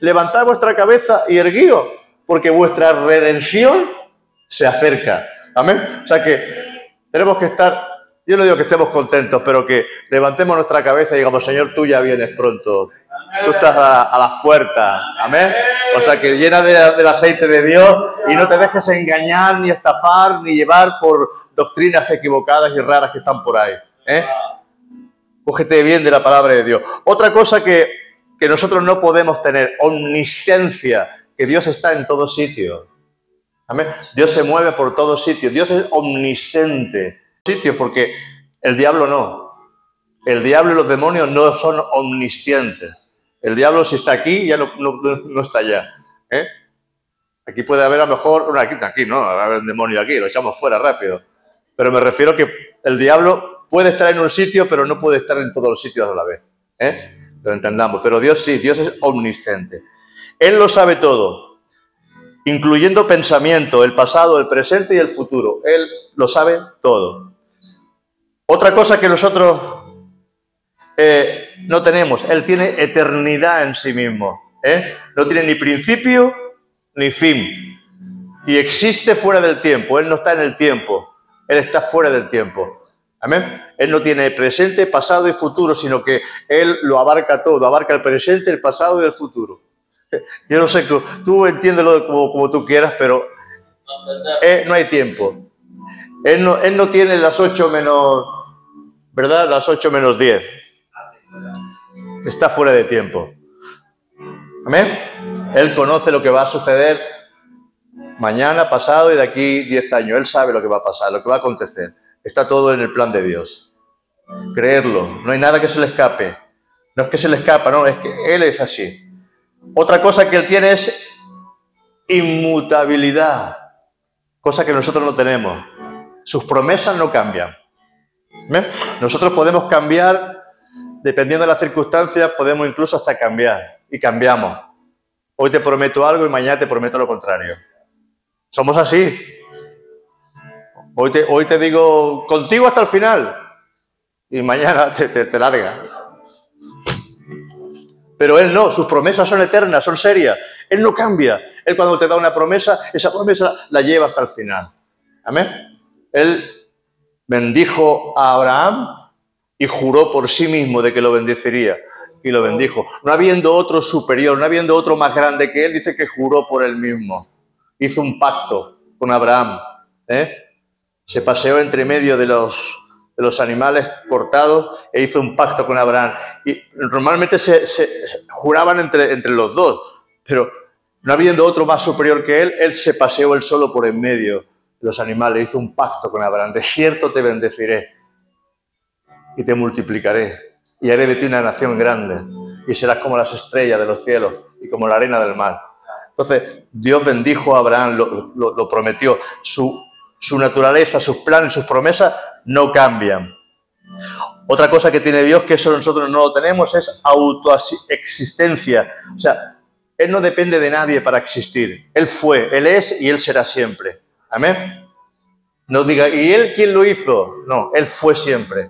levantad vuestra cabeza y erguíos, porque vuestra redención se acerca. Amén. O sea que tenemos que estar, yo no digo que estemos contentos, pero que levantemos nuestra cabeza y digamos, Señor, tú ya vienes pronto. Tú estás a las puertas. Amén. O sea que llena del aceite de Dios y no te dejes engañar, ni estafar, ni llevar por doctrinas equivocadas y raras que están por ahí. Cógete bien de la palabra de Dios. Otra cosa que nosotros no podemos tener, omnisciencia, que Dios está en todo sitio. Amén. Dios se mueve por todos sitios. Dios es omnisciente. Sitios porque el diablo no. El diablo y los demonios no son omniscientes. El diablo, si está aquí, ya no está allá. Aquí puede haber a lo mejor, bueno, aquí no, va a haber un demonio aquí, lo echamos fuera rápido. Pero me refiero que el diablo puede estar en un sitio, pero no puede estar en todos los sitios a la vez. Lo entendamos. Pero Dios sí, Dios es omnisciente. Él lo sabe todo, incluyendo pensamiento, el pasado, el presente y el futuro. Él lo sabe todo. Otra cosa que nosotros no tenemos, Él tiene eternidad en sí mismo. No tiene ni principio ni fin. Y existe fuera del tiempo. Él no está en el tiempo. Él está fuera del tiempo. Amén. Él no tiene presente, pasado y futuro, sino que Él lo abarca todo. Abarca el presente, el pasado y el futuro. Yo no sé, tú entiéndelo como tú quieras, pero no hay tiempo. Él no tiene las 8 menos, ¿verdad? Las 8 menos 10. Está fuera de tiempo. Amén. Él conoce lo que va a suceder mañana, pasado y de aquí 10 años. Él sabe lo que va a pasar, lo que va a acontecer. Está todo en el plan de Dios. Creerlo. No hay nada que se le escape. No es que se le escapa, no, es que Él es así. Otra cosa que Él tiene es inmutabilidad. Cosa que nosotros no tenemos. Sus promesas no cambian. ¿Ven? Nosotros podemos cambiar, dependiendo de las circunstancias, podemos incluso hasta cambiar. Y cambiamos. Hoy te prometo algo y mañana te prometo lo contrario. Somos así. Hoy te digo contigo hasta el final. Y mañana te larga. Pero Él no, sus promesas son eternas, son serias. Él no cambia. Él cuando te da una promesa, esa promesa la lleva hasta el final. Amén. Él bendijo a Abraham y juró por sí mismo de que lo bendeciría. Y lo bendijo. No habiendo otro superior, no habiendo otro más grande que Él, dice que juró por Él mismo. Hizo un pacto con Abraham. Se paseó entre medio de los animales cortados e hizo un pacto con Abraham. Y normalmente se juraban entre los dos, pero no habiendo otro más superior que él se paseó él solo por en medio de los animales, hizo un pacto con Abraham. De cierto te bendeciré y te multiplicaré y haré de ti una nación grande y serás como las estrellas de los cielos y como la arena del mar. Entonces, Dios bendijo a Abraham, lo prometió. Su naturaleza, sus planes, sus promesas no cambian. Otra cosa que tiene Dios, que eso nosotros no lo tenemos, es autoexistencia. O sea, Él no depende de nadie para existir. Él fue, Él es y Él será siempre. Amén. No diga, ¿y Él quién lo hizo? No, Él fue siempre.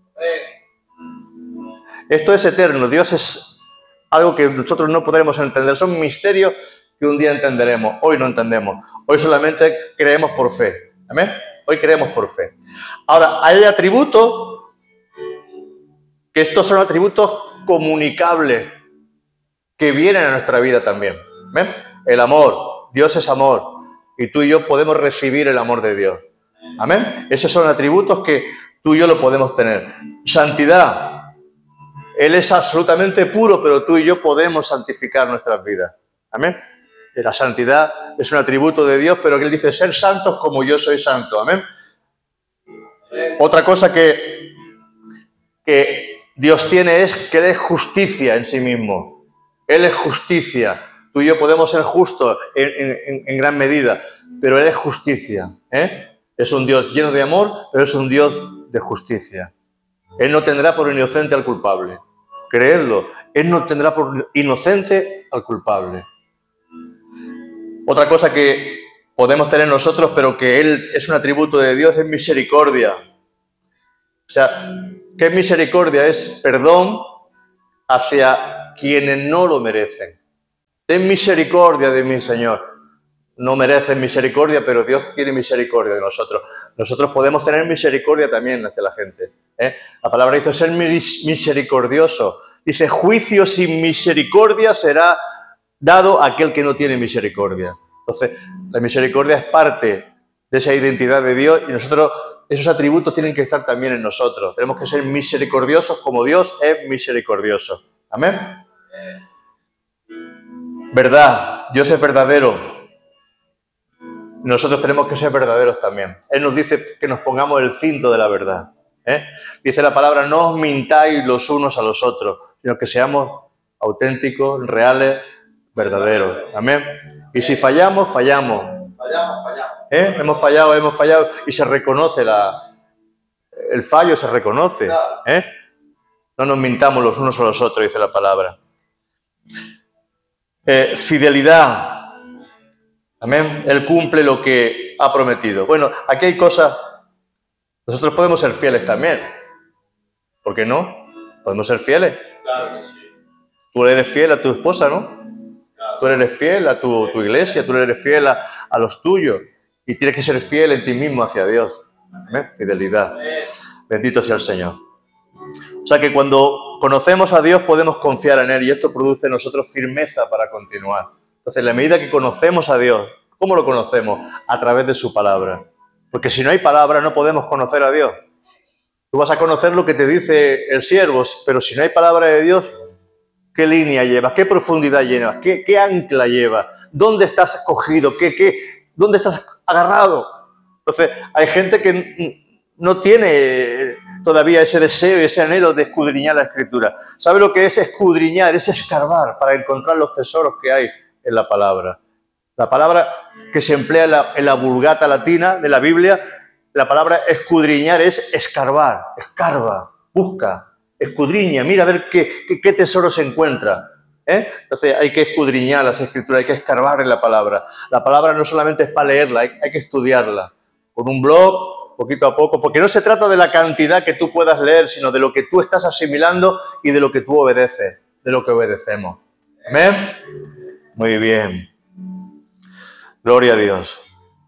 Esto es eterno. Dios es algo que nosotros no podremos entender. Son misterios que un día entenderemos. Hoy no entendemos. Hoy solamente creemos por fe. ¿Amén? Hoy creemos por fe. Ahora, hay atributos que estos son atributos comunicables que vienen a nuestra vida también. ¿Ven? El amor. Dios es amor. Y tú y yo podemos recibir el amor de Dios. Amén. Esos son atributos que tú y yo lo podemos tener. Santidad. Él es absolutamente puro, pero tú y yo podemos santificar nuestras vidas. Amén. La santidad es un atributo de Dios, pero que Él dice, ser santos como yo soy santo. Amén. Otra cosa que Dios tiene es que Él es justicia en sí mismo. Él es justicia. Tú y yo podemos ser justos en gran medida, pero Él es justicia. Es un Dios lleno de amor, pero es un Dios de justicia. Él no tendrá por inocente al culpable. Creedlo. Él no tendrá por inocente al culpable. Otra cosa que podemos tener nosotros, pero que Él es un atributo de Dios, es misericordia. O sea, ¿qué misericordia? Es perdón hacia quienes no lo merecen. ten misericordia de mí, Señor. No mereces misericordia, pero Dios tiene misericordia de nosotros. Nosotros podemos tener misericordia también hacia la gente. La palabra dice ser misericordioso. Dice, juicio sin misericordia será dado a aquel que no tiene misericordia. Entonces, la misericordia es parte de esa identidad de Dios y nosotros, esos atributos tienen que estar también en nosotros. Tenemos que ser misericordiosos como Dios es misericordioso. Amén. Verdad, Dios es verdadero. Nosotros tenemos que ser verdaderos también. Él nos dice que nos pongamos el cinto de la verdad. Dice la palabra, no os mintáis los unos a los otros, sino que seamos auténticos, reales, verdaderos. Amén. Y si fallamos, fallamos. Hemos fallado y se reconoce el fallo, se reconoce. No nos mintamos los unos a los otros, dice la palabra. Fidelidad. Amén. Él cumple lo que ha prometido. Bueno, aquí hay cosas. Nosotros podemos ser fieles también. ¿Por qué no? Podemos ser fieles. Claro que sí. Tú eres fiel a tu esposa, ¿no? Claro. Tú eres fiel a tu iglesia, tú eres fiel a los tuyos. Y tienes que ser fiel en ti mismo hacia Dios. Amén. Fidelidad. Bendito sea el Señor. O sea que cuando conocemos a Dios podemos confiar en Él y esto produce en nosotros firmeza para continuar. Entonces, en la medida que conocemos a Dios, ¿cómo lo conocemos? A través de su palabra. Porque si no hay palabra, no podemos conocer a Dios. Tú vas a conocer lo que te dice el siervo, pero si no hay palabra de Dios, ¿qué línea llevas? ¿Qué profundidad llevas? ¿Qué ancla llevas? ¿Dónde estás cogido? ¿Dónde estás agarrado? Entonces, hay gente que no tiene todavía ese deseo y ese anhelo de escudriñar la Escritura. ¿Sabe lo que es escudriñar? Es escarbar para encontrar los tesoros que hay en la palabra. La palabra que se emplea en la Vulgata latina de la Biblia, la palabra escudriñar es escarbar, escarba, busca, escudriña, mira a ver qué tesoro se encuentra. Entonces hay que escudriñar las Escrituras, hay que escarbar en la palabra. La palabra no solamente es para leerla, hay que estudiarla. Con un blog, poquito a poco, porque no se trata de la cantidad que tú puedas leer, sino de lo que tú estás asimilando y de lo que tú obedeces, de lo que obedecemos. ¿Amén? Muy bien. Gloria a Dios.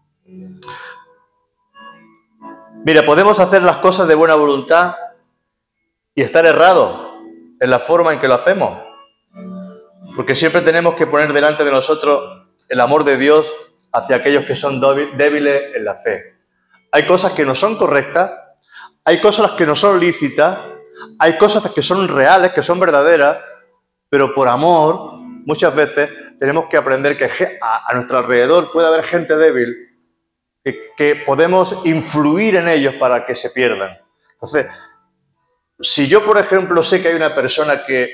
Mira, podemos hacer las cosas de buena voluntad y estar errados en la forma en que lo hacemos. Porque siempre tenemos que poner delante de nosotros el amor de Dios hacia aquellos que son débiles en la fe. Hay cosas que no son correctas, hay cosas que no son lícitas, hay cosas que son reales, que son verdaderas, pero por amor, muchas veces tenemos que aprender que a nuestro alrededor puede haber gente débil, que podemos influir en ellos para que se pierdan. Entonces, si yo, por ejemplo, sé que hay una persona que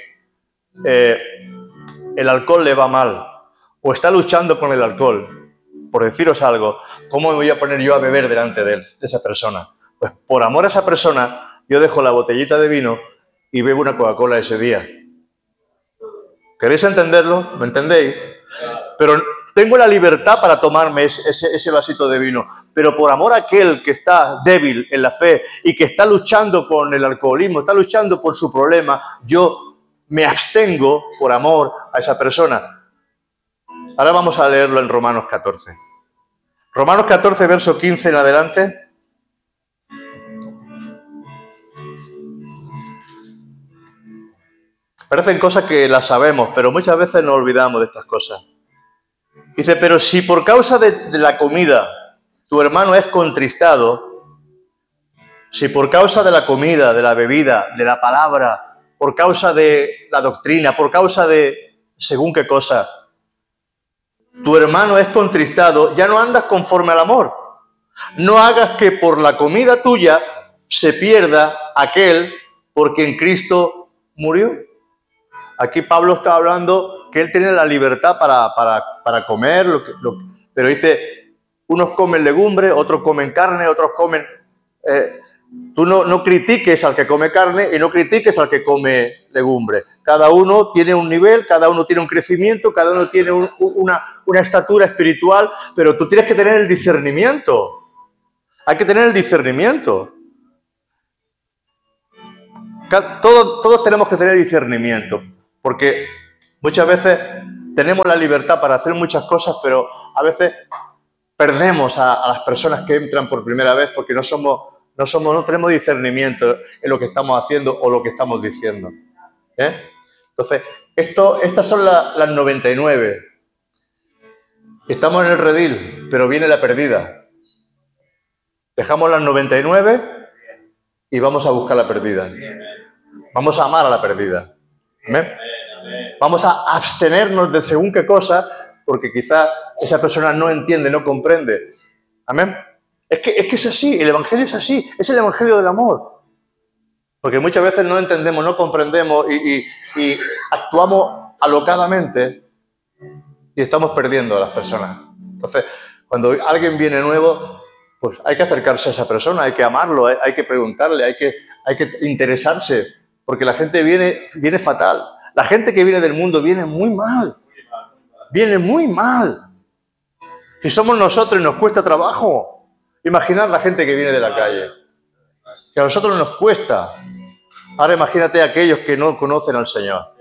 el alcohol le va mal o está luchando con el alcohol, por deciros algo, ¿cómo me voy a poner yo a beber delante de esa persona? Pues por amor a esa persona, yo dejo la botellita de vino y bebo una Coca-Cola ese día. ¿Queréis entenderlo? ¿Me entendéis? Pero tengo la libertad para tomarme ese vasito de vino. Pero por amor a aquel que está débil en la fe y que está luchando con el alcoholismo, está luchando por su problema, yo me abstengo por amor a esa persona. Ahora vamos a leerlo en Romanos 14. Romanos 14, verso 15 en adelante. Parecen cosas que las sabemos, pero muchas veces nos olvidamos de estas cosas. Dice, pero si por causa de la comida tu hermano es contristado, si por causa de la comida, de la bebida, de la palabra, por causa de la doctrina, por causa de según qué cosa, tu hermano es contristado, ya no andas conforme al amor. No hagas que por la comida tuya se pierda aquel por quien Cristo murió. Aquí Pablo está hablando que él tiene la libertad para comer, pero dice, unos comen legumbres, otros comen carne, otros comen... tú no critiques al que come carne y no critiques al que come legumbre. Cada uno tiene un nivel, cada uno tiene un crecimiento, cada uno tiene una estatura espiritual, pero tú tienes que tener el discernimiento. Hay que tener el discernimiento. Todos tenemos que tener discernimiento, porque muchas veces tenemos la libertad para hacer muchas cosas, pero a veces perdemos a las personas que entran por primera vez porque no tenemos discernimiento en lo que estamos haciendo o lo que estamos diciendo. Entonces, estas son las 99. Estamos en el redil, pero viene la perdida. Dejamos las 99 y vamos a buscar la perdida. Vamos a amar a la perdida. ¿Amén? Vamos a abstenernos de según qué cosa, porque quizá esa persona no entiende, no comprende. ¿Amén? Es que es así, el Evangelio es así, es el Evangelio del amor. Porque muchas veces no entendemos, no comprendemos y actuamos alocadamente y estamos perdiendo a las personas. Entonces, cuando alguien viene nuevo, pues hay que acercarse a esa persona, hay que amarlo, hay que preguntarle, hay que interesarse, porque la gente viene fatal. La gente que viene del mundo viene muy mal. Viene muy mal. Si somos nosotros y nos cuesta trabajo, imaginad la gente que viene de la calle. Que a nosotros nos cuesta. Ahora imagínate a aquellos que no conocen al Señor.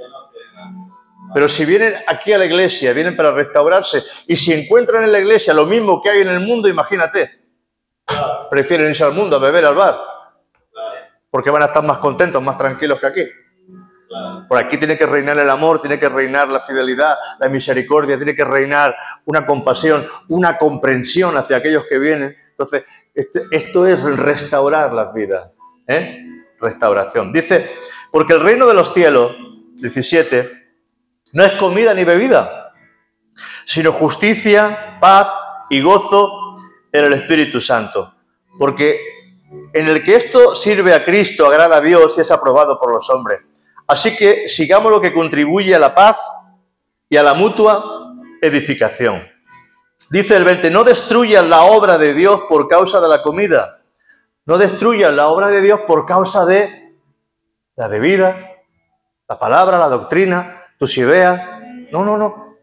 Pero si vienen aquí a la iglesia, vienen para restaurarse, y si encuentran en la iglesia lo mismo que hay en el mundo, imagínate. Prefieren irse al mundo a beber al bar. Porque van a estar más contentos, más tranquilos que aquí. Por aquí tiene que reinar el amor, tiene que reinar la fidelidad, la misericordia, tiene que reinar una compasión, una comprensión hacia aquellos que vienen. Entonces, esto es restaurar las vidas. Restauración. Dice, porque el reino de los cielos, 17, no es comida ni bebida, sino justicia, paz y gozo en el Espíritu Santo. Porque en el que esto sirve a Cristo, agrada a Dios y es aprobado por los hombres. Así que sigamos lo que contribuye a la paz y a la mutua edificación. Dice el 20, no destruyan la obra de Dios por causa de la comida. No destruyan la obra de Dios por causa de la vida, la palabra, la doctrina, tus ideas. No.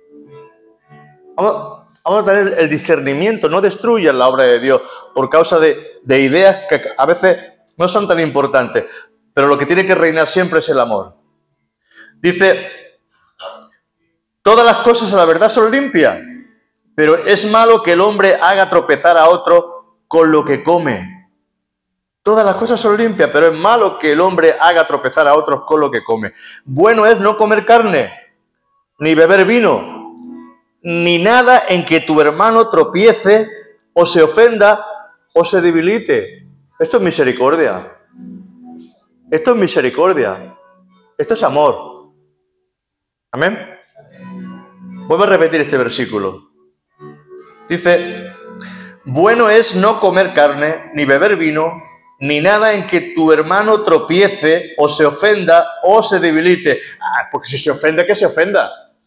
Vamos a tener el discernimiento. No destruyan la obra de Dios por causa de ideas que a veces no son tan importantes. Pero lo que tiene que reinar siempre es el amor. Dice, todas las cosas a la verdad son limpias, pero es malo que el hombre haga tropezar a otro con lo que come. Todas las cosas son limpias, pero es malo que el hombre haga tropezar a otros con lo que come. Bueno es no comer carne, ni beber vino, ni nada en que tu hermano tropiece, o se ofenda, o se debilite. Esto es misericordia. Esto es misericordia. Esto es amor. ¿Amén? Vuelvo a repetir este versículo. Dice, bueno es no comer carne, ni beber vino, ni nada en que tu hermano tropiece, o se ofenda, o se debilite. Porque si se ofende, que se ofenda.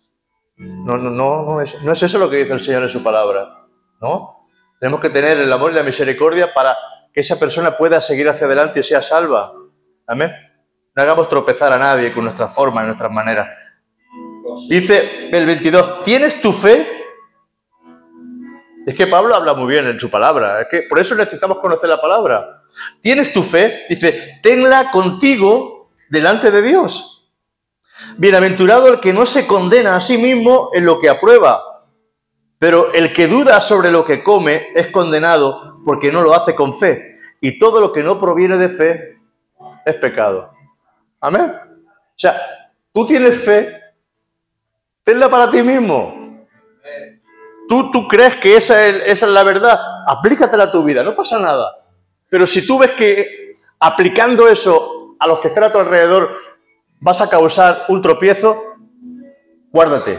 No es eso lo que dice el Señor en su palabra. ¿No? Tenemos que tener el amor y la misericordia para que esa persona pueda seguir hacia adelante y sea salva. Amén. No hagamos tropezar a nadie con nuestras formas y nuestras maneras. Dice el 22, ¿tienes tu fe? Es que Pablo habla muy bien en su palabra. Es que por eso necesitamos conocer la palabra. ¿Tienes tu fe? Dice, tenla contigo delante de Dios. Bienaventurado el que no se condena a sí mismo en lo que aprueba, pero el que duda sobre lo que come es condenado porque no lo hace con fe. Y todo lo que no proviene de fe es pecado. Amén. O sea, tú tienes fe, tenla para ti mismo. Tú crees que esa es la verdad, aplícatela a tu vida, no pasa nada. Pero si tú ves que aplicando eso a los que están a tu alrededor vas a causar un tropiezo, guárdate.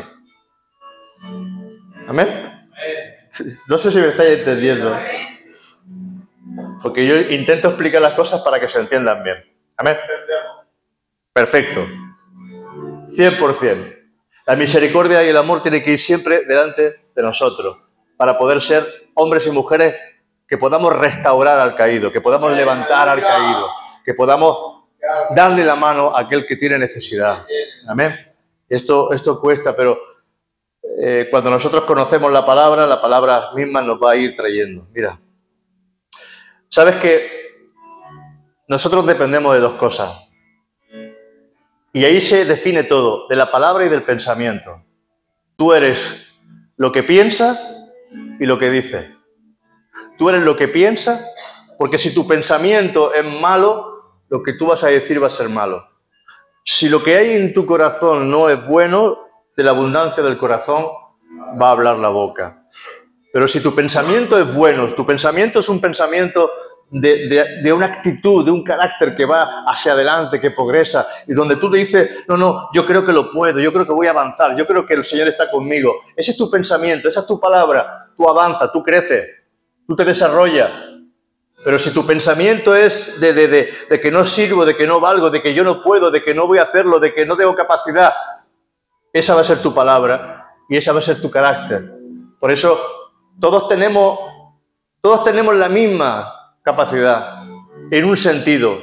¿Amén? No sé si me estáis entendiendo. Porque yo intento explicar las cosas para que se entiendan bien. ¿Amén? Perfecto. 100%. La misericordia y el amor tienen que ir siempre delante de nosotros para poder ser hombres y mujeres que podamos restaurar al caído, que podamos levantar al caído, que podamos darle la mano a aquel que tiene necesidad. Amén. Esto cuesta, pero cuando nosotros conocemos la palabra misma nos va a ir trayendo. Mira, sabes que nosotros dependemos de dos cosas. Y ahí se define todo, de la palabra y del pensamiento. Tú eres lo que piensas y lo que dices. Tú eres lo que piensas, porque si tu pensamiento es malo, lo que tú vas a decir va a ser malo. Si lo que hay en tu corazón no es bueno, de la abundancia del corazón va a hablar la boca. Pero si tu pensamiento es bueno, tu pensamiento es un pensamiento de una actitud, de un carácter que va hacia adelante, que progresa, y donde tú te dices, no, yo creo que lo puedo, yo creo que voy a avanzar, yo creo que el Señor está conmigo. Ese es tu pensamiento, esa es tu palabra. Tú avanzas, tú creces, tú te desarrollas. Pero si tu pensamiento es de que no sirvo, de que no valgo, de que yo no puedo, de que no voy a hacerlo, de que no tengo capacidad, esa va a ser tu palabra y esa va a ser tu carácter. Por eso todos tenemos la misma capacidad, en un sentido.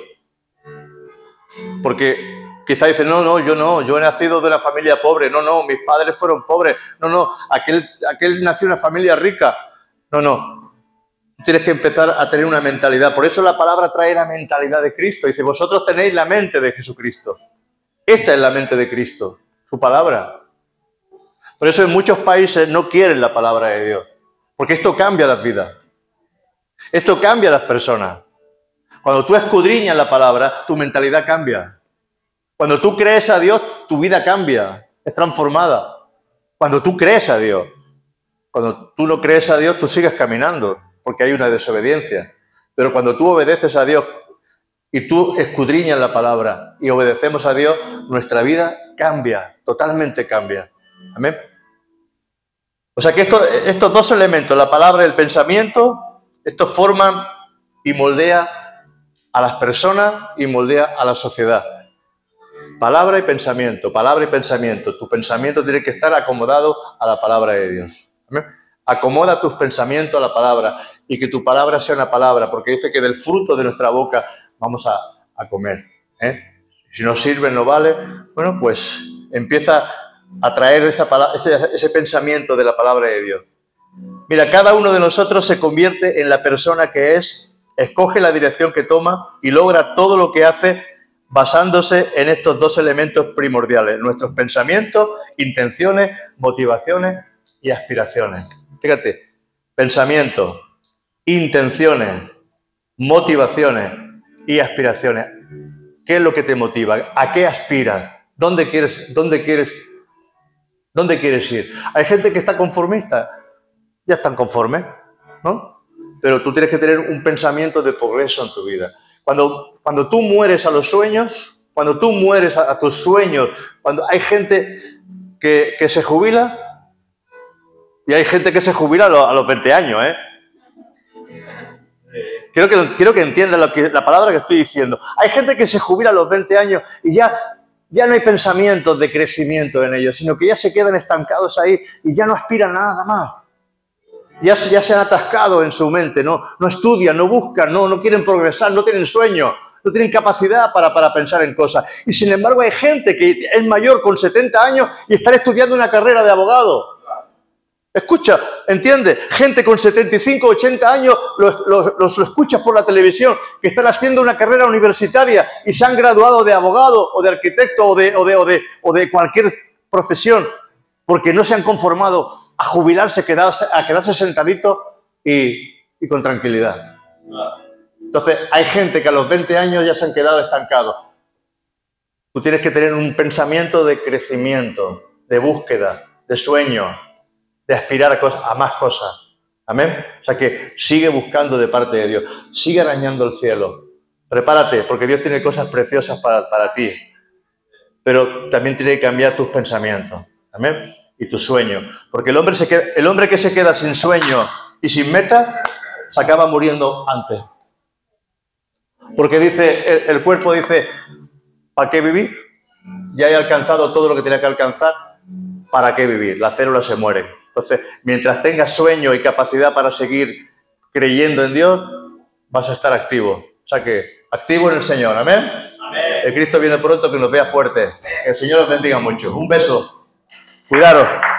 Porque quizá dicen, yo he nacido de una familia pobre, no, mis padres fueron pobres, no, aquel nació en una familia rica. No. Tienes que empezar a tener una mentalidad. Por eso la palabra trae la mentalidad de Cristo. Dice, vosotros tenéis la mente de Jesucristo. Esta es la mente de Cristo, su palabra. Por eso en muchos países no quieren la palabra de Dios. Porque esto cambia las vidas. Esto cambia a las personas. Cuando tú escudriñas la palabra, tu mentalidad cambia. Cuando tú crees a Dios, tu vida cambia, es transformada. Cuando tú crees a Dios. Cuando tú no crees a Dios, tú sigues caminando, porque hay una desobediencia. Pero cuando tú obedeces a Dios y tú escudriñas la palabra y obedecemos a Dios, nuestra vida cambia, totalmente cambia. Amén. O sea que estos dos elementos, la palabra y el pensamiento, estos forman y moldean a las personas y moldean a la sociedad. Palabra y pensamiento, palabra y pensamiento. Tu pensamiento tiene que estar acomodado a la palabra de Dios. ¿Amén? Acomoda tus pensamientos a la palabra y que tu palabra sea una palabra, porque dice que del fruto de nuestra boca vamos a comer. Si no sirve, no vale. Bueno, pues empieza a traer ese pensamiento de la palabra de Dios. Mira, cada uno de nosotros se convierte en la persona que es, escoge la dirección que toma y logra todo lo que hace basándose en estos dos elementos primordiales, nuestros pensamientos, intenciones, motivaciones y aspiraciones. Fíjate, pensamientos, intenciones, motivaciones y aspiraciones. ¿Qué es lo que te motiva? ¿A qué aspiras? ¿Dónde quieres ir? Hay gente que está conformista, ya están conformes, ¿no? Pero tú tienes que tener un pensamiento de progreso en tu vida. Cuando tú mueres a los sueños, cuando tú mueres a tus sueños, cuando hay gente que se jubila, y hay gente que se jubila a los 20 años, ¿eh? Quiero que entiendan la palabra que estoy diciendo. Hay gente que se jubila a los 20 años y ya no hay pensamientos de crecimiento en ellos, sino que ya se quedan estancados ahí y ya no aspiran a nada más. Ya se han atascado en su mente, no estudian, no buscan, no quieren progresar, no tienen sueño, no tienen capacidad para pensar en cosas. Y sin embargo hay gente que es mayor con 70 años y está estudiando una carrera de abogado. Escucha, entiende, gente con 75, 80 años, los escuchas por la televisión, que están haciendo una carrera universitaria y se han graduado de abogado o de arquitecto o de cualquier profesión, porque no se han conformado a jubilarse, a quedarse sentaditos y con tranquilidad. Entonces, hay gente que a los 20 años ya se han quedado estancados. Tú tienes que tener un pensamiento de crecimiento, de búsqueda, de sueño, de aspirar a más cosas. Amén. O sea que sigue buscando de parte de Dios. Sigue arañando el cielo. Prepárate, porque Dios tiene cosas preciosas para ti. Pero también tiene que cambiar tus pensamientos. Amén. Y tus sueños. Porque el hombre que se queda sin sueño y sin meta, se acaba muriendo antes. Porque el cuerpo dice, ¿para qué vivir? Ya he alcanzado todo lo que tenía que alcanzar. ¿Para qué vivir? Las células se mueren. Entonces, mientras tengas sueño y capacidad para seguir creyendo en Dios, vas a estar activo. O sea que, activo en el Señor. ¿Amén? Amén. El Cristo viene pronto, que nos vea fuertes. Que el Señor los bendiga mucho. Un beso. Cuidaros.